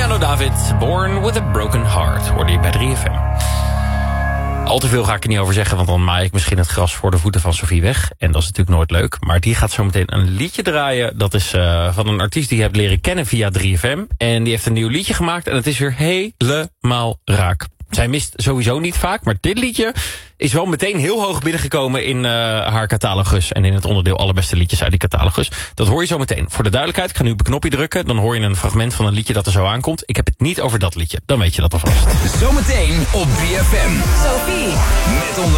Piano David, Born with a Broken Heart, hoorde je bij 3FM. Al te veel ga ik er niet over zeggen, want dan maai ik misschien het gras voor de voeten van Sophie weg. En dat is natuurlijk nooit leuk. Maar die gaat zo meteen een liedje draaien. Dat is van een artiest die je hebt leren kennen via 3FM. En die heeft een nieuw liedje gemaakt en het is weer helemaal raak. Zij mist sowieso niet vaak, maar dit liedje is wel meteen heel hoog binnengekomen in haar catalogus. En in het onderdeel allerbeste liedjes uit die catalogus. Dat hoor je zo meteen. Voor de duidelijkheid, ik ga nu op een knopje drukken. Dan hoor je een fragment van een liedje dat er zo aankomt. Ik heb het niet over dat liedje, dan weet je dat alvast. Zometeen op 3FM. Sophie. Met onder